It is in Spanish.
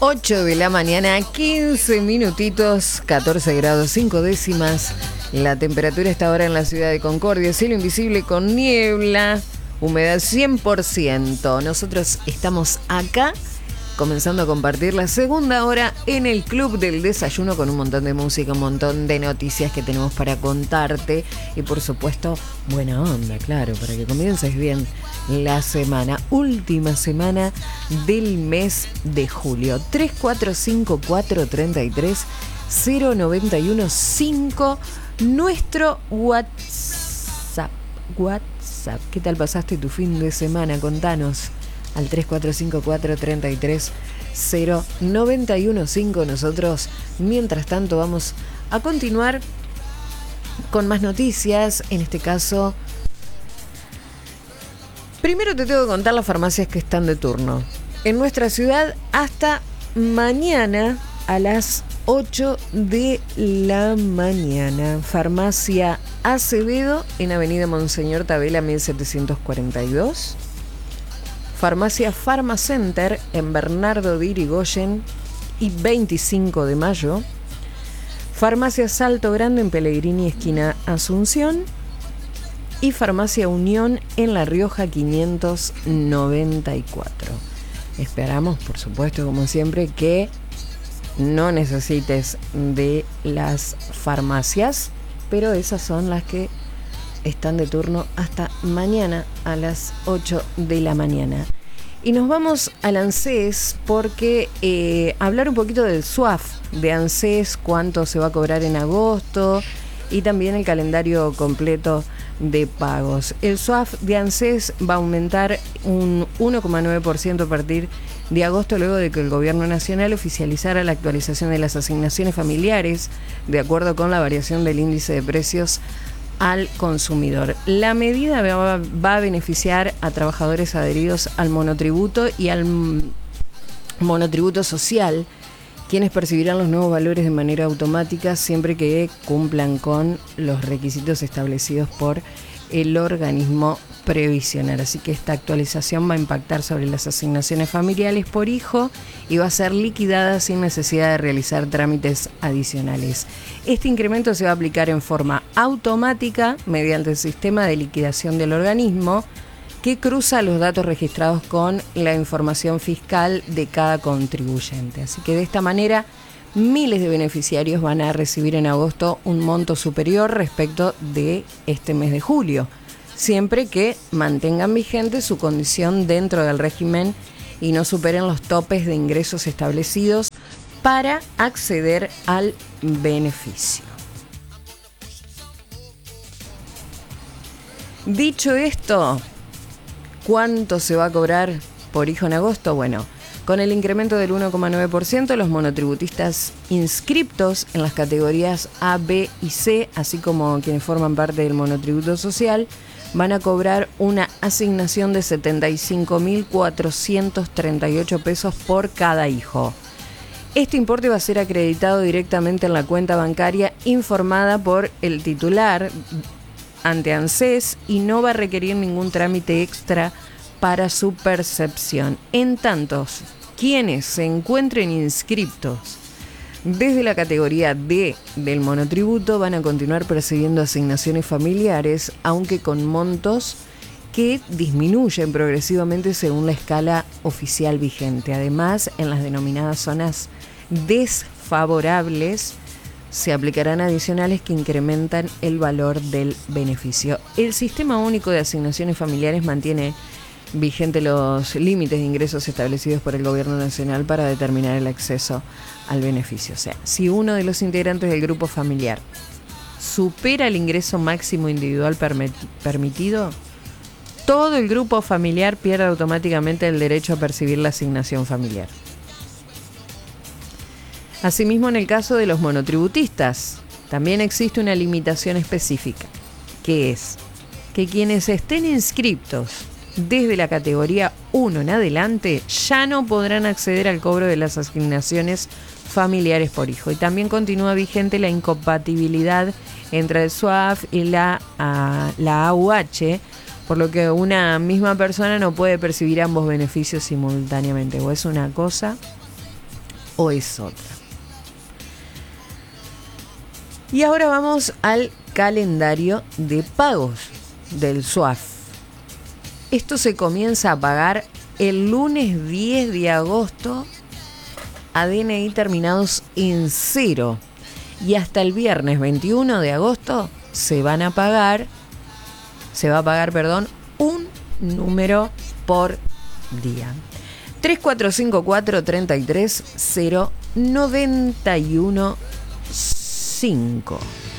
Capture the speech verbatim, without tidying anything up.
ocho de la mañana, quince minutitos, catorce grados cinco décimas. La temperatura está ahora en la ciudad de Concordia, cielo invisible con niebla, humedad cien por ciento. Nosotros estamos acá comenzando a compartir la segunda hora en el Club del Desayuno con un montón de música, un montón de noticias que tenemos para contarte y por supuesto buena onda, claro, para que comiences bien la semana, última semana del mes de julio. Tres cuatro cinco cuatro tres tres cero nueve uno cinco, nuestro WhatsApp. WhatsApp. ¿Qué tal pasaste tu fin de semana? Contanos al tres cuatro cinco cuatro tres tres cero nueve uno cinco. Nosotros, mientras tanto, vamos a continuar con más noticias. En este caso, primero te tengo que contar las farmacias que están de turno en nuestra ciudad hasta mañana a las ocho de la mañana. Farmacia Acevedo en Avenida Monseñor Tabela mil setecientos cuarenta y dos. Farmacia Pharmacenter en Bernardo de Irigoyen y veinticinco de mayo. Farmacia Salto Grande en Pellegrini esquina Asunción. Y Farmacia Unión en La Rioja quinientos noventa y cuatro. Esperamos, por supuesto, como siempre, que no necesites de las farmacias, pero esas son las que están de turno hasta mañana a las ocho de la mañana. Y nos vamos al ANSES porque eh, hablar un poquito del S U A F de ANSES, cuánto se va a cobrar en agosto y también el calendario completo de pagos. El S U A F de ANSES va a aumentar un uno coma nueve por ciento a partir de agosto, luego de que el Gobierno Nacional oficializara la actualización de las asignaciones familiares de acuerdo con la variación del índice de precios al consumidor. La medida va, va a beneficiar a trabajadores adheridos al monotributo y al monotributo social, quienes percibirán los nuevos valores de manera automática siempre que cumplan con los requisitos establecidos por el organismo previsional. Así que esta actualización va a impactar sobre las asignaciones familiares por hijo y va a ser liquidada sin necesidad de realizar trámites adicionales. Este incremento se va a aplicar en forma automática mediante el sistema de liquidación del organismo, que cruza los datos registrados con la información fiscal de cada contribuyente. Así que de esta manera, miles de beneficiarios van a recibir en agosto un monto superior respecto de este mes de julio, siempre que mantengan vigente su condición dentro del régimen y no superen los topes de ingresos establecidos para acceder al beneficio. Dicho esto, ¿cuánto se va a cobrar por hijo en agosto? Bueno, con el incremento del uno coma nueve por ciento, los monotributistas inscriptos en las categorías A, B y C, así como quienes forman parte del monotributo social, van a cobrar una asignación de setenta y cinco mil cuatrocientos treinta y ocho pesos por cada hijo. Este importe va a ser acreditado directamente en la cuenta bancaria informada por el titular ante ANSES y no va a requerir ningún trámite extra para su percepción. En tanto, quienes se encuentren inscriptos desde la categoría D del monotributo van a continuar percibiendo asignaciones familiares, aunque con montos que disminuyen progresivamente según la escala oficial vigente. Además, en las denominadas zonas desfavorables se aplicarán adicionales que incrementan el valor del beneficio. El Sistema Único de Asignaciones Familiares mantiene vigente los límites de ingresos establecidos por el Gobierno Nacional para determinar el acceso al beneficio. O sea, si uno de los integrantes del grupo familiar supera el ingreso máximo individual permit- permitido, todo el grupo familiar pierde automáticamente el derecho a percibir la asignación familiar. Asimismo, en el caso de los monotributistas, también existe una limitación específica, que es que quienes estén inscriptos desde la categoría uno en adelante ya no podrán acceder al cobro de las asignaciones familiares por hijo. Y también continúa vigente la incompatibilidad entre el S U A F y la, uh, la A U H, por lo que una misma persona no puede percibir ambos beneficios simultáneamente. O es una cosa o es otra. Y ahora vamos al calendario de pagos del S U A F. Esto se comienza a pagar el lunes diez de agosto a D N I terminados en cero. Y hasta el viernes veintiuno de agosto se van a pagar, se va a pagar, perdón, un número por día. tres cuatro cinco cuatro, tres tres, cero, nueve uno cinco.